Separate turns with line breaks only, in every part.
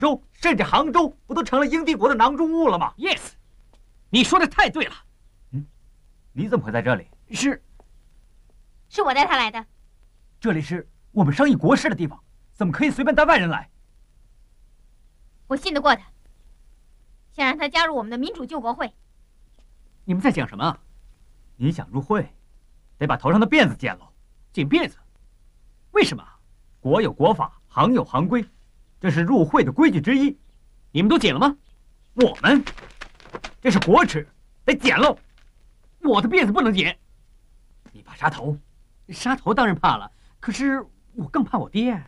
州甚至杭州，不都成了英帝国的囊中物了吗
？Yes， 你说的太对了。
你怎么会在这里？
是
我带他来的。
这里是我们商议国事的地方，怎么可以随便带外人来？
我信得过他，想让他加入我们的民主救国会。
你们在讲什么？
你想入会，得把头上的辫子剪了。
剪辫子？为什么？
国有国法，行有行规，这是入会的规矩之一。
你们都剪了吗？
我们，这是国耻，得剪喽。
我的辫子不能剪。
你怕杀头？
杀头当然怕了，可是我更怕我爹。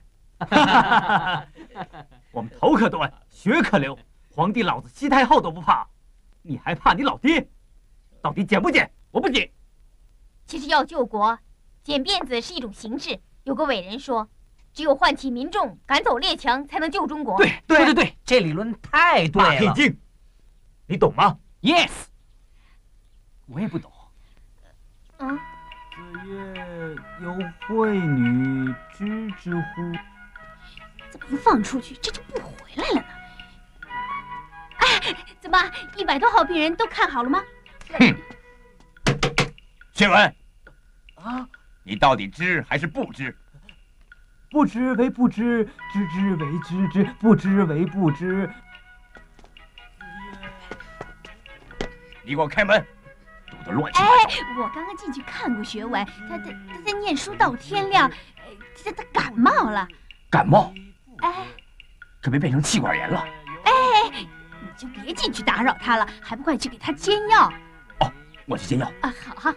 我们头可断，血可流，皇帝老子西太后都不怕，你还怕你老爹？到底剪不剪？
我不剪。
其实要救国，剪辫子是一种形式。有个伟人说，只有唤起民众，赶走列强，才能救中国。
对，
这理论太对了。
马屁精，你懂吗
？Yes， 我也不懂。
子夜有惠女知之乎？
怎么一放出去，这就不回来了呢？哎，怎么100多号病人都看好了吗？
哼，薛文，你到底知还是不知？
不知为不知，知之为知之，不知为不知。
你给我开门！堵得乱七八糟。
我刚刚进去看过薛文，他在念书到天亮，他感冒了。
感冒？
哎，
这没变成气管炎了？
你就别进去打扰他了，还不快去给他煎药？
哦，我去煎药。
好。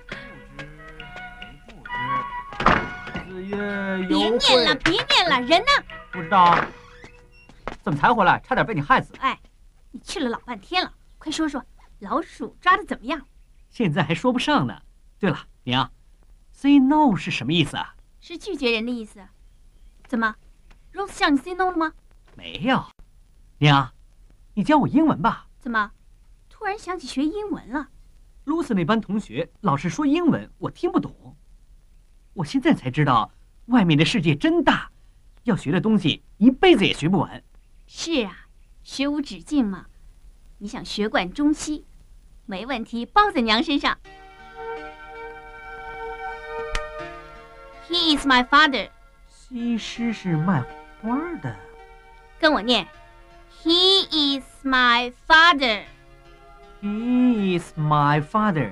子夜有
别念了，人呢？
不知道。怎么才回来？差点被你害死。
你去了老半天了，快说说，老鼠抓的怎么样？
现在还说不上呢。对了，娘 ，say no 是什么意思啊？
是拒绝人的意思。怎么 ，Rose 向你 say no 了吗？
没有。娘，你教我英文吧。
怎么，突然想起学英文了？
露丝那班同学老是说英文，我听不懂。我现在才知道，外面的世界真大，要学的东西一辈子也学不完。
是啊，学无止境嘛。你想学贯中西，没问题，包在娘身上。He is my father。
西施是卖花的。
跟我念 ，He is my father。
He is my father。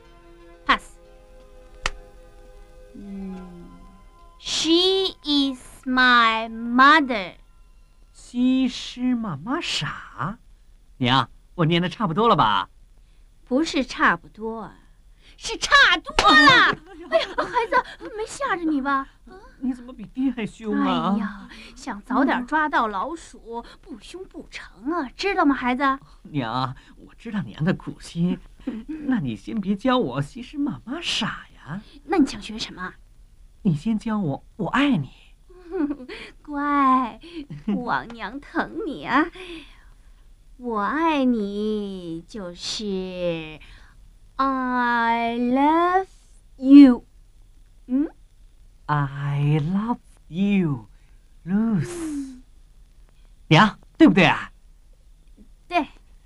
Pass。She is my mother。
西施妈妈傻。
娘，我念的差不多了吧？
不是差不多，是差多了。哎呀，孩子，没吓着你吧？
你怎么比爹还凶啊？
哎呀，想早点抓到老鼠，不凶不成啊，知道吗，孩子？
娘，我知道娘的苦心，那你先别教我西施妈妈傻呀。
那你想学什么？
你先教我，我爱你。
乖，王娘疼你啊。我爱你就是 I love you。
I love you, Ruth。
娘，对不对啊？
对。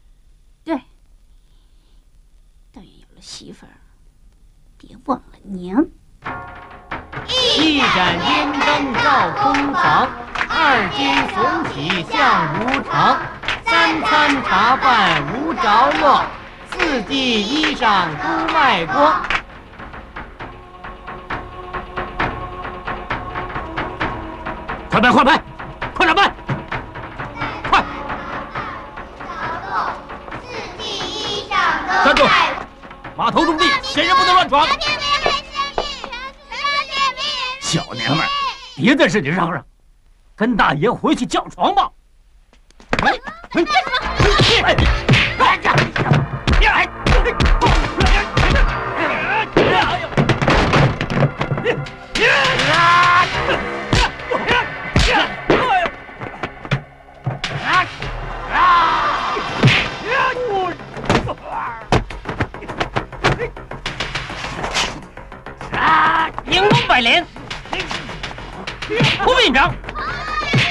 但愿有了媳妇儿，别忘了娘。
一盏烟灯照空房，2斤耸起向如常，3餐茶饭无着落，4季衣裳都卖光。
快办，快点办！快！站住！码头种地，闲人不能乱闯。
小娘们儿，别在这里嚷嚷，跟大爷回去叫床吧。
干什么？